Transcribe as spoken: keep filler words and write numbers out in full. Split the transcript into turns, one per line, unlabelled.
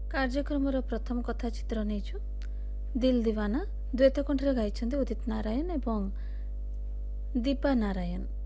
କାର୍ଯ୍ୟକ୍ରମର ପ୍ରଥମ କଥାଚିତ୍ର ନେଇଛୁ ଦିଲ୍ ଦିୱାନା। ଦ୍ୱୈତ କଣ୍ଠରେ ଗାଇଛନ୍ତି ଉଦିତ ନାରାୟଣ ଏବଂ ଦୀପା ନାରାୟଣ।